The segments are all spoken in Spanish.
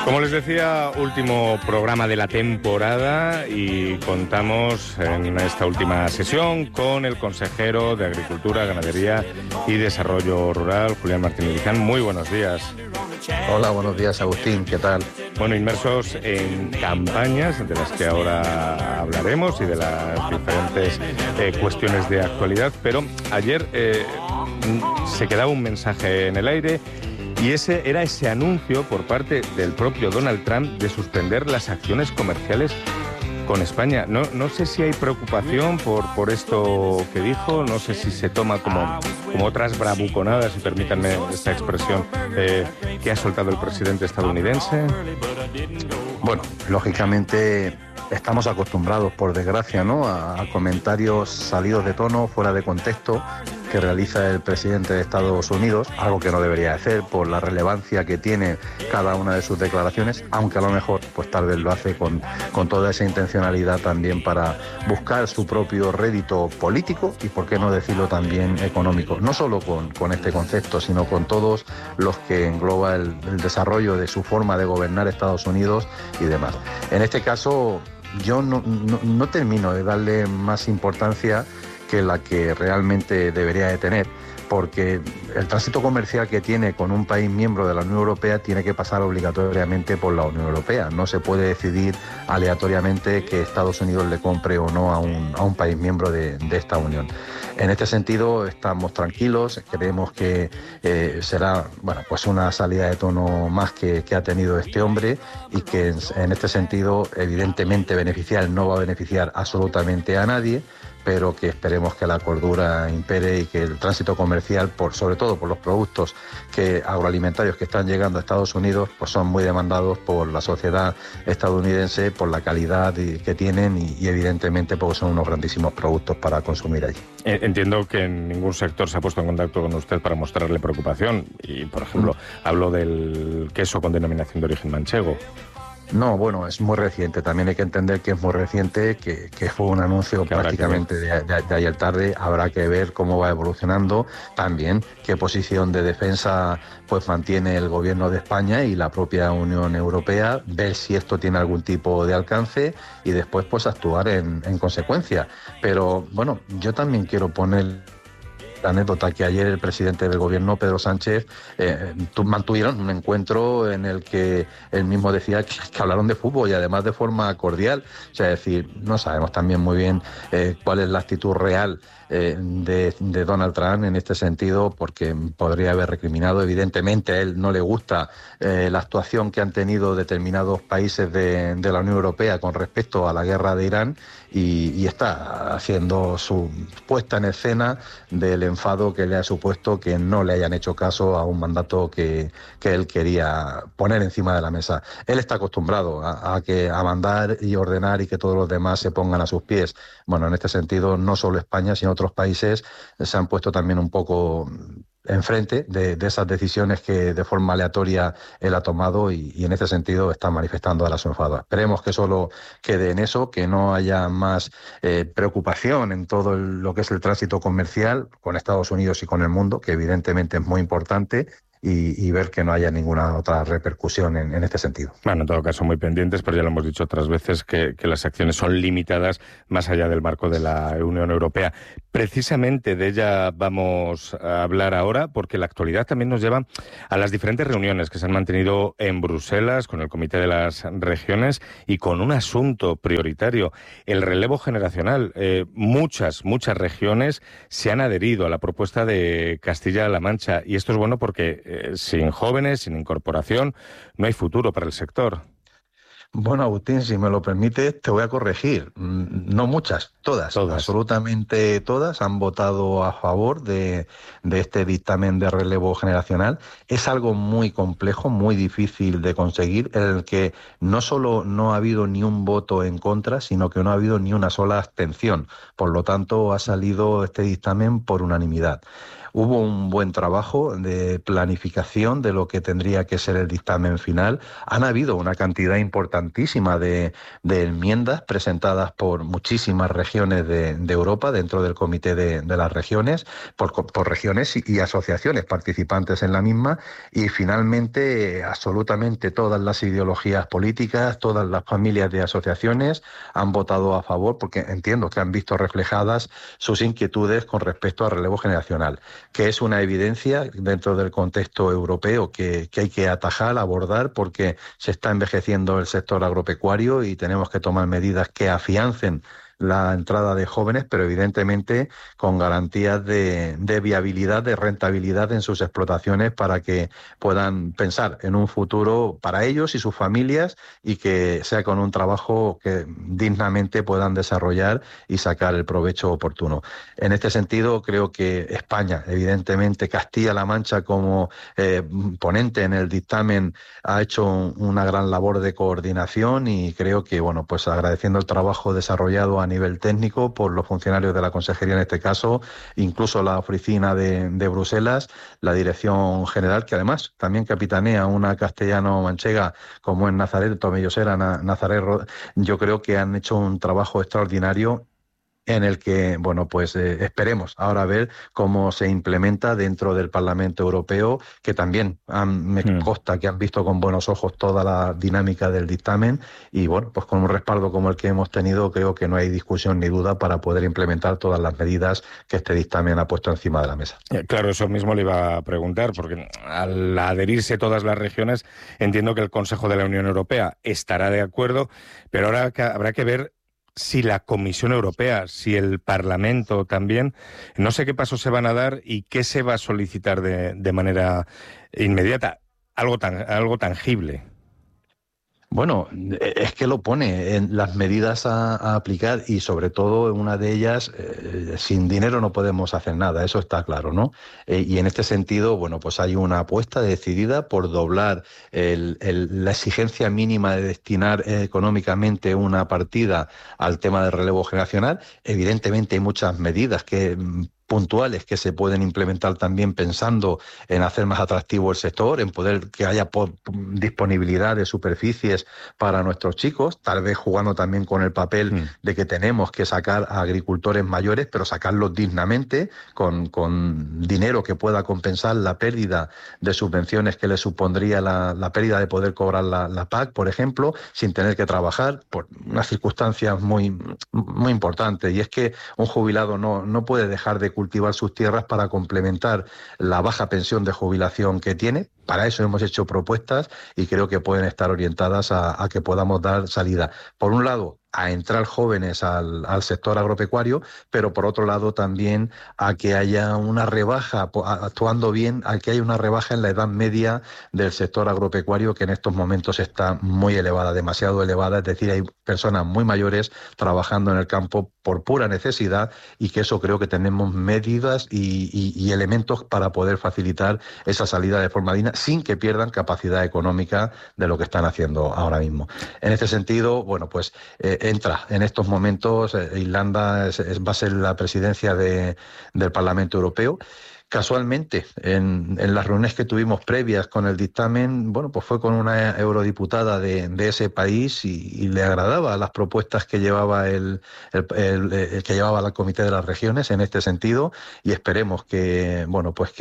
Como les decía, último programa de la temporada y contamos en esta última sesión con el consejero de Agricultura, Ganadería y Desarrollo Rural, Julián Martínez Guiján. Muy buenos días. Hola, buenos días, Agustín, ¿qué tal? Bueno, inmersos en campañas de las que ahora hablaremos y de las diferentes cuestiones de actualidad, pero ayer se quedaba un mensaje en el aire. Y ese era ese anuncio por parte del propio Donald Trump de suspender las acciones comerciales con España. No sé si hay preocupación por esto que dijo, no sé si se toma como otras bravuconadas, si permítanme esta expresión, que ha soltado el presidente estadounidense. Bueno, lógicamente estamos acostumbrados, por desgracia, ¿no?, a comentarios salidos de tono, fuera de contexto, que realiza el presidente de Estados Unidos, algo que no debería hacer por la relevancia que tiene cada una de sus declaraciones, aunque a lo mejor pues tal vez lo hace con toda esa intencionalidad también para buscar su propio rédito político y, por qué no decirlo, también económico, no solo con este concepto, sino con todos los que engloba el desarrollo de su forma de gobernar Estados Unidos y demás. En este caso, yo no termino de darle más importancia que la que realmente debería de tener, porque el tránsito comercial que tiene con un país miembro de la Unión Europea tiene que pasar obligatoriamente por la Unión Europea. No se puede decidir aleatoriamente que Estados Unidos le compre o no a un país miembro de esta Unión. En este sentido estamos tranquilos, creemos que será pues una salida de tono más que ha tenido este hombre, y que en este sentido evidentemente no va a beneficiar absolutamente a nadie, pero que esperemos que la cordura impere y que el tránsito comercial, sobre todo por los productos agroalimentarios que están llegando a Estados Unidos, pues son muy demandados por la sociedad estadounidense, por la calidad que tienen y evidentemente porque son unos grandísimos productos para consumir allí. Entiendo que en ningún sector se ha puesto en contacto con usted para mostrarle preocupación y, por ejemplo, hablo del queso con denominación de origen manchego. No, bueno, es muy reciente. También hay que entender que es muy reciente, que fue un anuncio prácticamente de ayer tarde. Habrá que ver cómo va evolucionando. También qué posición de defensa pues mantiene el gobierno de España y la propia Unión Europea. Ver si esto tiene algún tipo de alcance y después pues actuar en consecuencia. Pero bueno, yo también quiero poner la anécdota que ayer el presidente del gobierno, Pedro Sánchez, mantuvieron un encuentro en el que él mismo decía que hablaron de fútbol y además de forma cordial. O sea, es decir, no sabemos también muy bien cuál es la actitud real de Donald Trump en este sentido, porque podría haber recriminado. Evidentemente a él no le gusta la actuación que han tenido determinados países de la Unión Europea con respecto a la guerra de Irán, y está haciendo su puesta en escena del enfado que le ha supuesto que no le hayan hecho caso a un mandato que él quería poner encima de la mesa. Él está acostumbrado a mandar y ordenar y que todos los demás se pongan a sus pies. Bueno, en este sentido, no solo España, sino otros países se han puesto también un poco enfrente de esas decisiones que de forma aleatoria él ha tomado, y en este sentido está manifestando ahora su enfado. Esperemos que solo quede en eso, que no haya más preocupación en todo lo que es el tránsito comercial con Estados Unidos y con el mundo, que evidentemente es muy importante, y ver que no haya ninguna otra repercusión en este sentido. Bueno, en todo caso, muy pendientes, pero ya lo hemos dicho otras veces que las acciones son limitadas más allá del marco de la Unión Europea. Precisamente de ella vamos a hablar ahora, porque la actualidad también nos lleva a las diferentes reuniones que se han mantenido en Bruselas con el Comité de las Regiones y con un asunto prioritario, el relevo generacional. Muchas regiones se han adherido a la propuesta de Castilla-La Mancha, y esto es bueno porque sin jóvenes, sin incorporación, no hay futuro para el sector. Bueno, Agustín, si me lo permites, te voy a corregir. No muchas, todas, absolutamente todas han votado a favor de este dictamen de relevo generacional. Es algo muy complejo, muy difícil de conseguir, en el que no solo no ha habido ni un voto en contra, sino que no ha habido ni una sola abstención. Por lo tanto, ha salido este dictamen por unanimidad. hubo un buen trabajo de planificación de lo que tendría que ser el dictamen final. Han habido una cantidad importantísima de enmiendas presentadas por muchísimas regiones de Europa dentro del Comité de las Regiones, por regiones y asociaciones participantes en la misma, y finalmente absolutamente todas las ideologías políticas, todas las familias de asociaciones han votado a favor porque entiendo que han visto reflejadas sus inquietudes con respecto al relevo generacional, que es una evidencia dentro del contexto europeo que hay que atajar, abordar, porque se está envejeciendo el sector agropecuario y tenemos que tomar medidas que afiancen la entrada de jóvenes, pero evidentemente con garantías de viabilidad, de rentabilidad en sus explotaciones para que puedan pensar en un futuro para ellos y sus familias y que sea con un trabajo que dignamente puedan desarrollar y sacar el provecho oportuno. En este sentido, creo que España, evidentemente Castilla-La Mancha como ponente en el dictamen, ha hecho una gran labor de coordinación y creo que, bueno, pues agradeciendo el trabajo desarrollado a nivel técnico por los funcionarios de la Consejería en este caso, incluso la oficina de Bruselas, la Dirección General, que además también capitanea una castellano-manchega como en Nazaret, Tomellosera, Nazaret, yo creo que han hecho un trabajo extraordinario en el que, bueno, pues esperemos ahora ver cómo se implementa dentro del Parlamento Europeo, que también me consta que han visto con buenos ojos toda la dinámica del dictamen y, bueno, pues con un respaldo como el que hemos tenido, creo que no hay discusión ni duda para poder implementar todas las medidas que este dictamen ha puesto encima de la mesa. Claro, eso mismo le iba a preguntar, porque al adherirse todas las regiones, entiendo que el Consejo de la Unión Europea estará de acuerdo, pero ahora habrá que ver si la Comisión Europea, si el Parlamento también, no sé qué pasos se van a dar y qué se va a solicitar de manera inmediata, algo tangible. Bueno, es que lo pone en las medidas a aplicar y sobre todo en una de ellas, sin dinero no podemos hacer nada, eso está claro, ¿no? Y en este sentido, bueno, pues hay una apuesta decidida por doblar la exigencia mínima de destinar económicamente una partida al tema del relevo generacional. Evidentemente hay muchas medidas puntuales que se pueden implementar también pensando en hacer más atractivo el sector, en poder que haya disponibilidad de superficies para nuestros chicos, tal vez jugando también con el papel de que tenemos que sacar a agricultores mayores, pero sacarlos dignamente, con dinero que pueda compensar la pérdida de subvenciones que les supondría la pérdida de poder cobrar la PAC, por ejemplo, sin tener que trabajar, por unas circunstancias muy, muy importantes, y es que un jubilado no puede dejar de cultivar sus tierras para complementar la baja pensión de jubilación que tiene. Para eso hemos hecho propuestas y creo que pueden estar orientadas a que podamos dar salida. Por un lado, a entrar jóvenes al sector agropecuario, pero por otro lado también a que haya una rebaja, actuando bien, a que haya una rebaja en la edad media del sector agropecuario, que en estos momentos está muy elevada, demasiado elevada, es decir, hay personas muy mayores trabajando en el campo por pura necesidad y que eso creo que tenemos medidas y elementos para poder facilitar esa salida de forma digna sin que pierdan capacidad económica de lo que están haciendo ahora mismo. En este sentido, bueno, pues entra en estos momentos, Irlanda va a ser la presidencia del Parlamento Europeo. Casualmente, en las reuniones que tuvimos previas con el dictamen, bueno, pues fue con una eurodiputada de ese país y le agradaban las propuestas que llevaba el que llevaba el Comité de las Regiones en este sentido y esperemos que, bueno, pues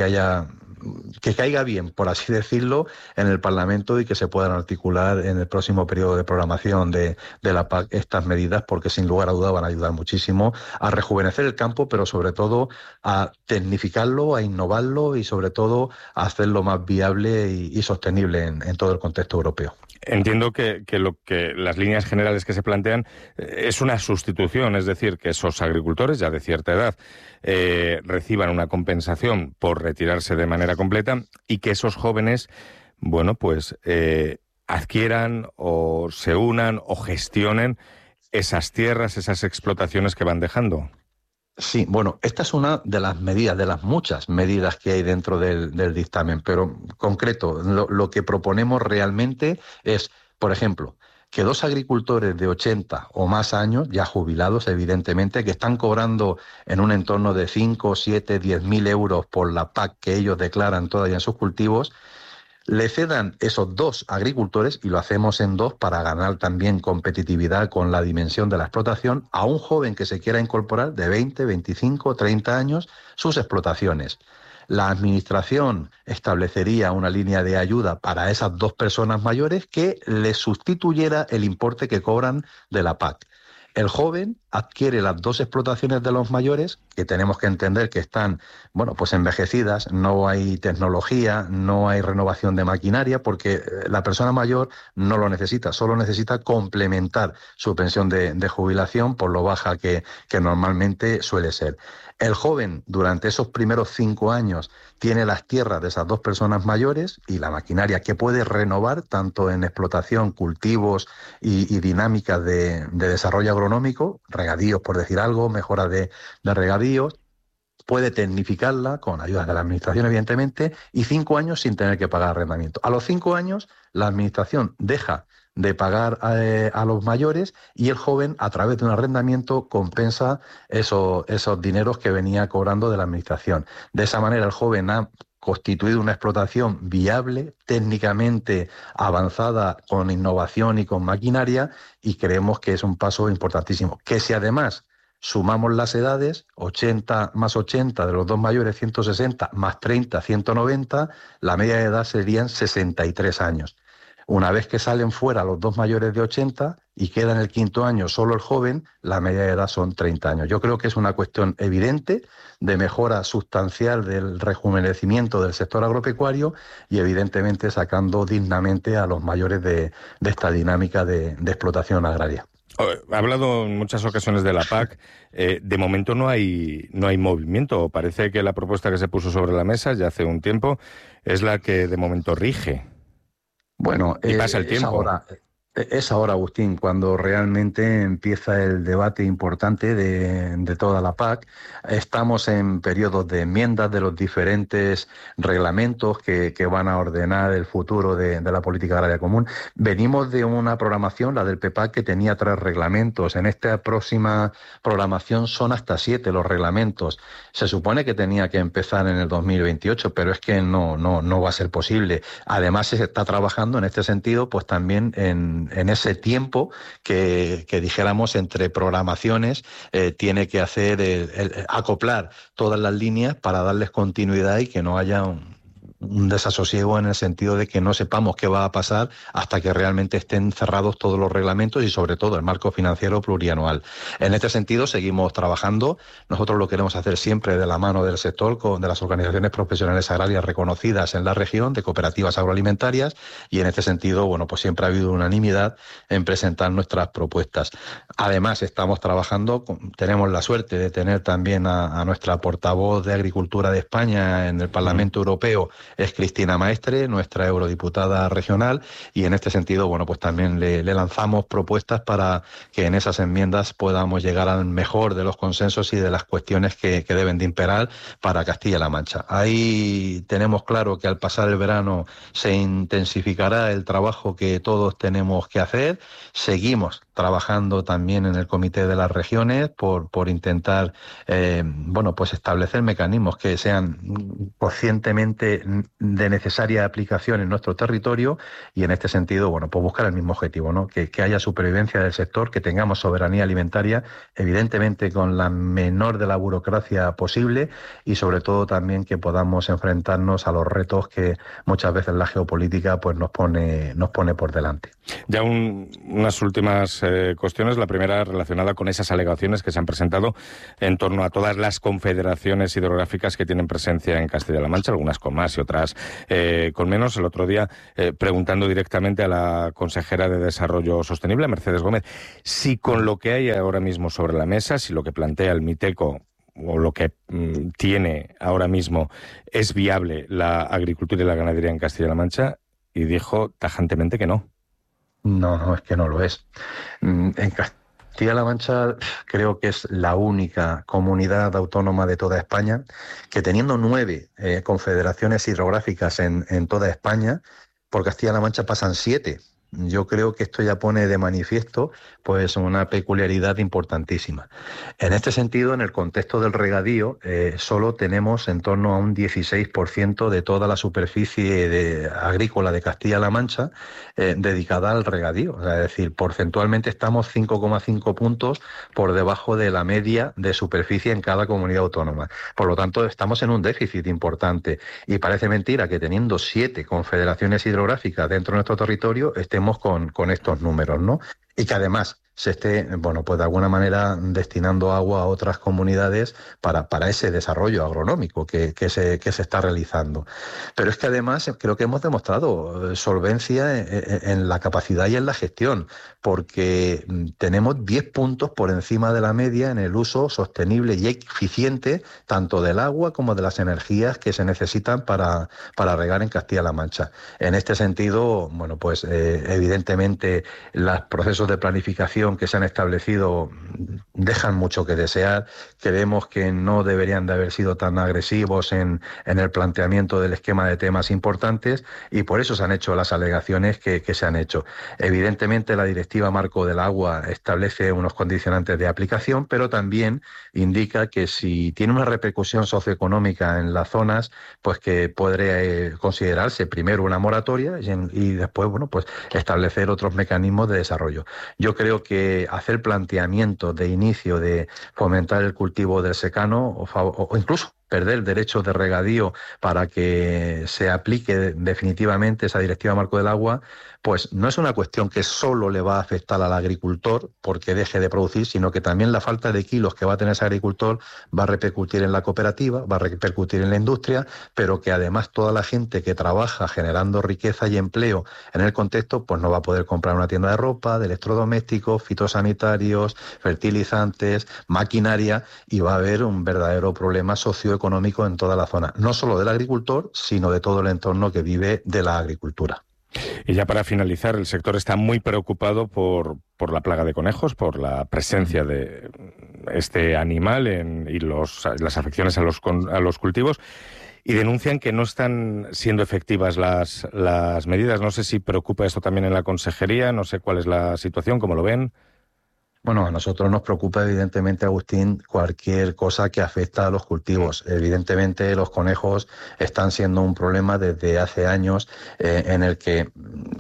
que caiga bien, por así decirlo, en el Parlamento y que se puedan articular en el próximo periodo de programación de la PAC estas medidas, porque sin lugar a duda van a ayudar muchísimo a rejuvenecer el campo, pero sobre todo a tecnificarlo, a innovarlo y sobre todo a hacerlo más viable y sostenible en todo el contexto europeo. Entiendo que las líneas generales que se plantean es una sustitución, es decir, que esos agricultores ya de cierta edad reciban una compensación por retirarse de manera completa y que esos jóvenes, bueno, pues adquieran o se unan o gestionen esas tierras, esas explotaciones que van dejando. Sí, bueno, esta es una de las medidas, de las muchas medidas que hay dentro del dictamen, pero concreto, lo que proponemos realmente es, por ejemplo, que 2 agricultores de 80 o más años, ya jubilados evidentemente, que están cobrando en un entorno de 5, 7, 10.000 euros por la PAC que ellos declaran todavía en sus cultivos, le cedan esos 2 agricultores, y lo hacemos en 2 para ganar también competitividad con la dimensión de la explotación, a un joven que se quiera incorporar de 20, 25, 30 años sus explotaciones. La Administración establecería una línea de ayuda para esas 2 personas mayores que les sustituyera el importe que cobran de la PAC. El joven adquiere las 2 explotaciones de los mayores, que tenemos que entender que están, bueno, pues envejecidas, no hay tecnología, no hay renovación de maquinaria, porque la persona mayor no lo necesita, solo necesita complementar su pensión de jubilación por lo baja que normalmente suele ser. El joven, durante esos primeros 5 años, tiene las tierras de esas 2 personas mayores y la maquinaria que puede renovar tanto en explotación, cultivos y dinámicas de desarrollo agronómico, regadíos, por decir algo, mejora de regadíos. Puede tecnificarla con ayudas de la Administración, evidentemente, y 5 años sin tener que pagar arrendamiento. A los 5 años, la Administración deja de pagar a los mayores y el joven, a través de un arrendamiento, compensa esos dineros que venía cobrando de la Administración. De esa manera, el joven ha constituido una explotación viable, técnicamente avanzada, con innovación y con maquinaria, y creemos que es un paso importantísimo. Que si además sumamos las edades, 80 más 80 de los 2 mayores, 160, más 30, 190, la media de edad serían 63 años. Una vez que salen fuera los 2 mayores de 80 y queda en el 5.º año solo el joven, la media de edad son 30 años. Yo creo que es una cuestión evidente de mejora sustancial del rejuvenecimiento del sector agropecuario y evidentemente sacando dignamente a los mayores de esta dinámica de explotación agraria. Ha hablado en muchas ocasiones de la PAC. De momento no hay movimiento. Parece que la propuesta que se puso sobre la mesa ya hace un tiempo es la que de momento rige. Bueno, y pasa el tiempo. Es ahora, Agustín, cuando realmente empieza el debate importante de toda la PAC. Estamos en periodos de enmiendas de los diferentes reglamentos que van a ordenar el futuro de la política agraria común. Venimos de una programación, la del PEPAC, que tenía 3 reglamentos. En esta próxima programación son hasta 7 los reglamentos. Se supone que tenía que empezar en el 2028, pero es que no va a ser posible. Además, se está trabajando en este sentido, pues también en ese tiempo que dijéramos entre programaciones, tiene que hacer acoplar todas las líneas para darles continuidad y que no haya un desasosiego en el sentido de que no sepamos qué va a pasar hasta que realmente estén cerrados todos los reglamentos y sobre todo el marco financiero plurianual. En este sentido seguimos trabajando. Nosotros lo queremos hacer siempre de la mano del sector, de las organizaciones profesionales agrarias reconocidas en la región, de cooperativas agroalimentarias, y en este sentido, bueno, pues siempre ha habido unanimidad en presentar nuestras propuestas. Además, estamos trabajando, tenemos la suerte de tener también a nuestra portavoz de Agricultura de España en el Parlamento Europeo, es Cristina Maestre, nuestra eurodiputada regional, y en este sentido, bueno, pues también le lanzamos propuestas para que en esas enmiendas podamos llegar al mejor de los consensos y de las cuestiones que deben de imperar para Castilla-La Mancha. Ahí tenemos claro que al pasar el verano se intensificará el trabajo que todos tenemos que hacer. Seguimos trabajando también en el Comité de las Regiones por intentar bueno, pues establecer mecanismos que sean conscientemente de necesaria aplicación en nuestro territorio, y en este sentido, bueno, pues buscar el mismo objetivo, ¿no? Que haya supervivencia del sector, que tengamos soberanía alimentaria, evidentemente con la menor de la burocracia posible, y sobre todo también que podamos enfrentarnos a los retos que muchas veces la geopolítica pues nos pone por delante. Ya unas últimas cuestiones. La primera relacionada con esas alegaciones que se han presentado en torno a todas las confederaciones hidrográficas que tienen presencia en Castilla-La Mancha, algunas con más y otras con menos. El otro día, preguntando directamente a la consejera de Desarrollo Sostenible, Mercedes Gómez, si con lo que hay ahora mismo sobre la mesa, si lo que plantea el MITECO o lo que tiene ahora mismo es viable la agricultura y la ganadería en Castilla-La Mancha, y dijo tajantemente que no. No, es que no lo es. En Castilla-La Mancha creo que es la única comunidad autónoma de toda España que, teniendo 9 confederaciones hidrográficas en toda España, por Castilla-La Mancha pasan 7. yo creo que esto ya pone de manifiesto pues una peculiaridad importantísima. En este sentido, en el contexto del regadío, solo tenemos en torno a un 16% de toda la superficie agrícola de Castilla-La Mancha dedicada al regadío. O sea, es decir, porcentualmente estamos 5,5 puntos por debajo de la media de superficie en cada comunidad autónoma. Por lo tanto, estamos en un déficit importante y parece mentira que teniendo 7 confederaciones hidrográficas dentro de nuestro territorio estemos con estos números, ¿no? Y que además se esté, bueno, pues de alguna manera destinando agua a otras comunidades para ese desarrollo agronómico que se está realizando. Pero es que además creo que hemos demostrado solvencia en la capacidad y en la gestión, porque tenemos 10 puntos por encima de la media en el uso sostenible y eficiente tanto del agua como de las energías que se necesitan para regar en Castilla-La Mancha. En este sentido, bueno, pues evidentemente los procesos de planificación que se han establecido dejan mucho que desear. Creemos que no deberían de haber sido tan agresivos en el planteamiento del esquema de temas importantes y por eso se han hecho las alegaciones que se han hecho. Evidentemente la Directiva Marco del Agua establece unos condicionantes de aplicación, pero también indica que si tiene una repercusión socioeconómica en las zonas, pues que podría considerarse primero una moratoria y después, bueno, pues establecer otros mecanismos de desarrollo. Yo creo que hacer planteamientos de inicio de fomentar el cultivo del secano o incluso perder derechos de regadío para que se aplique definitivamente esa Directiva Marco del Agua, pues no es una cuestión que solo le va a afectar al agricultor porque deje de producir, sino que también la falta de kilos que va a tener ese agricultor va a repercutir en la cooperativa, va a repercutir en la industria, pero que además toda la gente que trabaja generando riqueza y empleo en el contexto, pues no va a poder comprar una tienda de ropa, de electrodomésticos, fitosanitarios, fertilizantes, maquinaria, y va a haber un verdadero problema socioeconómico en toda la zona, no solo del agricultor, sino de todo el entorno que vive de la agricultura. Y ya para finalizar, el sector está muy preocupado por la plaga de conejos, por la presencia de este animal y las afecciones a los cultivos, y denuncian que no están siendo efectivas las medidas. No sé si preocupa esto también en la consejería, no sé cuál es la situación, cómo lo ven. Bueno, a nosotros nos preocupa evidentemente, Agustín, cualquier cosa que afecta a los cultivos. Evidentemente los conejos están siendo un problema desde hace años en el que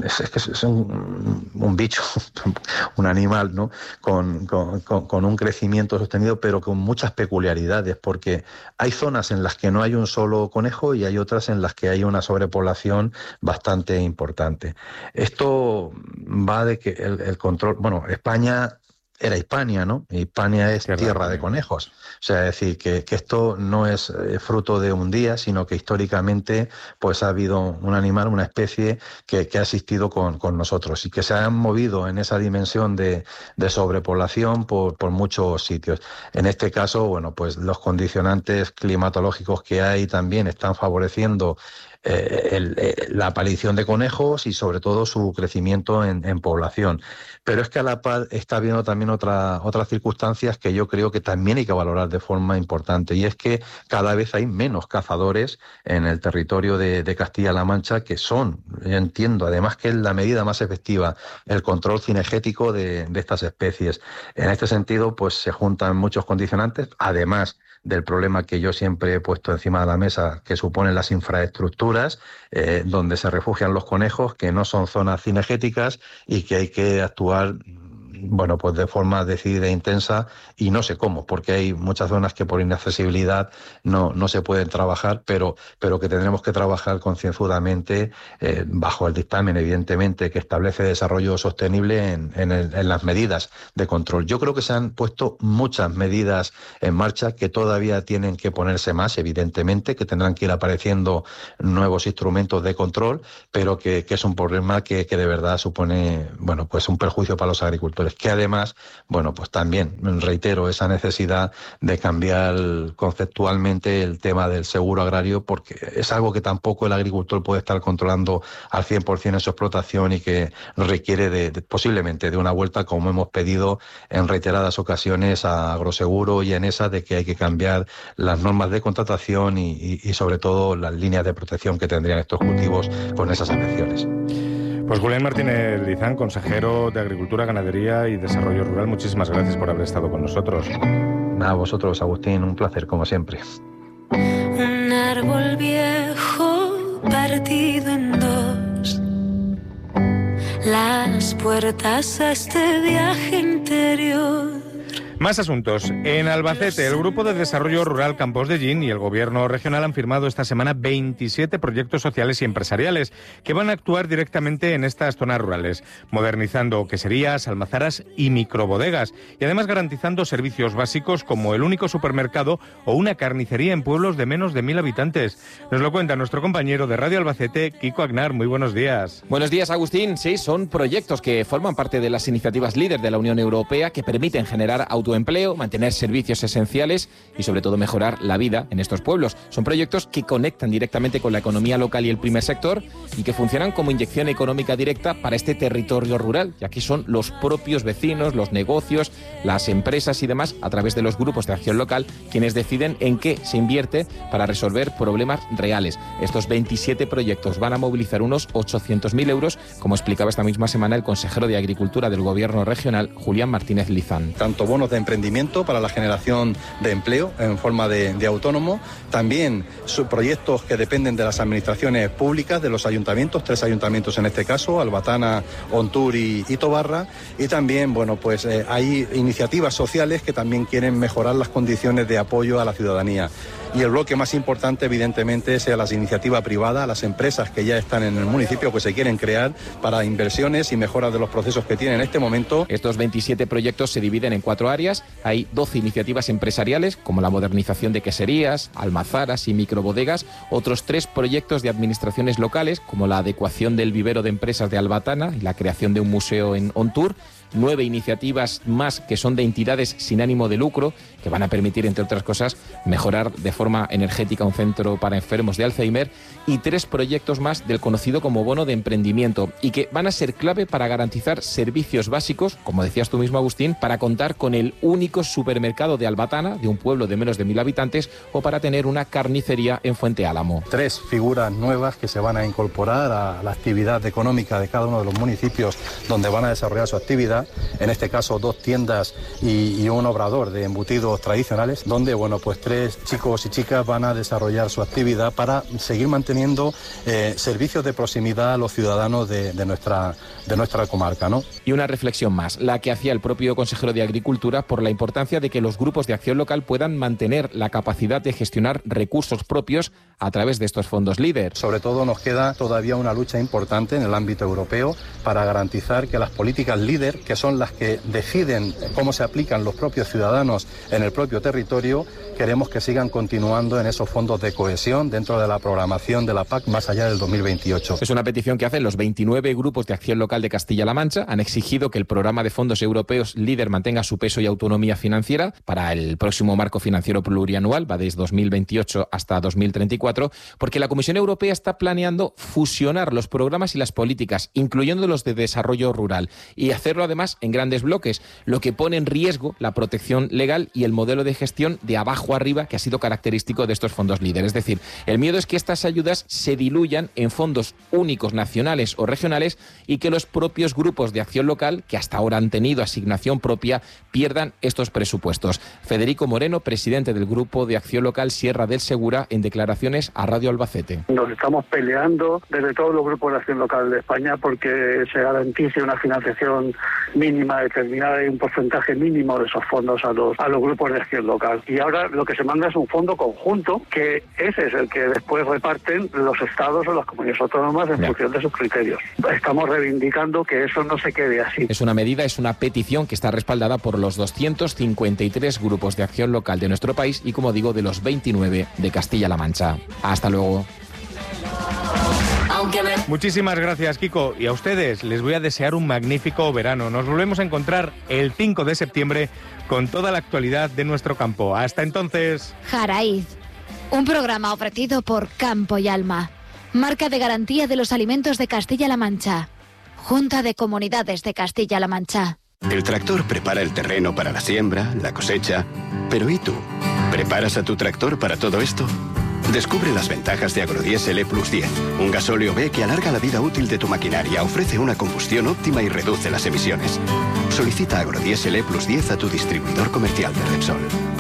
es un bicho, un animal, ¿no? Con un crecimiento sostenido, pero con muchas peculiaridades, porque hay zonas en las que no hay un solo conejo y hay otras en las que hay una sobrepoblación bastante importante. Esto va de que el control, bueno, España era Hispania, ¿no? Hispania es tierra de conejos. O sea, es decir, que esto no es fruto de un día, sino que históricamente pues ha habido un animal, una especie que ha existido con nosotros y que se han movido en esa dimensión de sobrepoblación por muchos sitios. En este caso, bueno, pues los condicionantes climatológicos que hay también están favoreciendo la aparición de conejos y sobre todo su crecimiento en población. Pero es que a la par está habiendo también otras circunstancias que yo creo que también hay que valorar de forma importante, y es que cada vez hay menos cazadores en el territorio de Castilla-La Mancha, que son, yo entiendo, además que es la medida más efectiva, el control cinegético de estas especies. En este sentido, pues se juntan muchos condicionantes, además del problema que yo siempre he puesto encima de la mesa, que suponen las infraestructuras donde se refugian los conejos, que no son zonas cinegéticas y que hay que actuar, bueno, pues de forma decidida e intensa, y no sé cómo, porque hay muchas zonas que por inaccesibilidad no se pueden trabajar, pero que tendremos que trabajar concienzudamente bajo el dictamen, evidentemente, que establece desarrollo sostenible en las medidas de control. Yo creo que se han puesto muchas medidas en marcha que todavía tienen que ponerse más, evidentemente, que tendrán que ir apareciendo nuevos instrumentos de control, pero que es un problema que de verdad supone, bueno, pues un perjuicio para los agricultores, que además, bueno, pues también reitero esa necesidad de cambiar conceptualmente el tema del seguro agrario, porque es algo que tampoco el agricultor puede estar controlando al 100% en su explotación y que requiere posiblemente de una vuelta, como hemos pedido en reiteradas ocasiones a Agroseguro y a Enesa, de que hay que cambiar las normas de contratación y sobre todo las líneas de protección que tendrían estos cultivos con esas afecciones. Pues Julián Martínez Lizán, consejero de Agricultura, Ganadería y Desarrollo Rural, muchísimas gracias por haber estado con nosotros. A vosotros, Agustín, un placer como siempre. Un árbol viejo partido en dos, las puertas a este viaje interior. Más asuntos. En Albacete, el Grupo de Desarrollo Rural Campos de Gin y el Gobierno regional han firmado esta semana 27 proyectos sociales y empresariales que van a actuar directamente en estas zonas rurales, modernizando queserías, almazaras y microbodegas, y además garantizando servicios básicos como el único supermercado o una carnicería en pueblos de menos de 1.000 habitantes. Nos lo cuenta nuestro compañero de Radio Albacete, Kiko Agnar. Muy buenos días. Buenos días, Agustín. Sí, son proyectos que forman parte de las iniciativas líder de la Unión Europea que permiten generar autoempleo, mantener servicios esenciales y sobre todo mejorar la vida en estos pueblos. Son proyectos que conectan directamente con la economía local y el primer sector y que funcionan como inyección económica directa para este territorio rural, ya que son los propios vecinos, los negocios, las empresas y demás, a través de los grupos de acción local, quienes deciden en qué se invierte para resolver problemas reales. Estos 27 proyectos van a movilizar unos 800.000 euros, como explicaba esta misma semana el consejero de Agricultura del Gobierno regional, Julián Martínez Lizán. Tanto bonos de emprendimiento para la generación de empleo en forma de autónomo, también proyectos que dependen de las administraciones públicas, de los ayuntamientos, 3 ayuntamientos en este caso, Albatana, Ontur y Tobarra, y también, hay iniciativas sociales que también quieren mejorar las condiciones de apoyo a la ciudadanía. Y el bloque más importante, evidentemente, es a las iniciativas privadas, a las empresas que ya están en el municipio, que se quieren crear para inversiones y mejoras de los procesos que tienen en este momento. Estos 27 proyectos se dividen en 4 áreas. Hay 12 iniciativas empresariales, como la modernización de queserías, almazaras y microbodegas. Otros 3 proyectos de administraciones locales, como la adecuación del vivero de empresas de Albatana y la creación de un museo en Ontur. 9 iniciativas más que son de entidades sin ánimo de lucro, que van a permitir, entre otras cosas, mejorar de forma energética un centro para enfermos de Alzheimer, y 3 proyectos más del conocido como bono de emprendimiento, y que van a ser clave para garantizar servicios básicos, como decías tú mismo, Agustín, para contar con el único supermercado de Albatana, de un pueblo de menos de 1.000 habitantes, o para tener una carnicería en Fuente Álamo. 3 figuras nuevas que se van a incorporar a la actividad económica de cada uno de los municipios donde van a desarrollar su actividad. En este caso 2 tiendas y un obrador de embutidos tradicionales, donde 3 chicos y chicas van a desarrollar su actividad para seguir manteniendo servicios de proximidad a los ciudadanos de nuestra comarca, ¿no? Y una reflexión más, la que hacía el propio consejero de Agricultura, por la importancia de que los grupos de acción local puedan mantener la capacidad de gestionar recursos propios a través de estos fondos líder. Sobre todo nos queda todavía una lucha importante en el ámbito europeo para garantizar que las políticas líder, que son las que deciden cómo se aplican los propios ciudadanos en el propio territorio, queremos que sigan continuando en esos fondos de cohesión dentro de la programación de la PAC más allá del 2028. Es una petición que hacen los 29 grupos de acción local de Castilla-La Mancha. Han exigido que el programa de fondos europeos líder mantenga su peso y autonomía financiera para el próximo marco financiero plurianual, va desde 2028 hasta 2034, porque la Comisión Europea está planeando fusionar los programas y las políticas, incluyendo los de desarrollo rural, y hacerlo además en grandes bloques, lo que pone en riesgo la protección legal y el modelo de gestión de abajo arriba que ha sido característico de estos fondos líder. Es decir, el miedo es que estas ayudas se diluyan en fondos únicos nacionales o regionales y que los propios grupos de acción local, que hasta ahora han tenido asignación propia, pierdan estos presupuestos. Federico Moreno, presidente del Grupo de Acción Local Sierra del Segura, en declaraciones a Radio Albacete. Nos estamos peleando desde todos los grupos de acción local de España porque se garantice una financiación mínima determinada y un porcentaje mínimo de esos fondos a los grupos de acción local. Y ahora lo que se manda es un fondo conjunto, que ese es el que después reparten los estados o las comunidades autónomas en función de sus criterios. Estamos reivindicando que eso no se quede así. Es una medida, es una petición que está respaldada por los 253 grupos de acción local de nuestro país y, como digo, de los 29 de Castilla-La Mancha. Hasta luego. Muchísimas gracias, Kiko. Y a ustedes les voy a desear un magnífico verano. Nos volvemos a encontrar el 5 de septiembre con toda la actualidad de nuestro campo. Hasta entonces. Jaraíz, un programa ofrecido por Campo y Alma, marca de garantía de los alimentos de Castilla-La Mancha. Junta de Comunidades de Castilla-La Mancha. El tractor prepara el terreno para la siembra, la cosecha. Pero ¿y tú? ¿Preparas a tu tractor para todo esto? Descubre las ventajas de Agrodiesel E+10, un gasóleo B que alarga la vida útil de tu maquinaria, ofrece una combustión óptima y reduce las emisiones. Solicita Agrodiesel E+10 a tu distribuidor comercial de Repsol.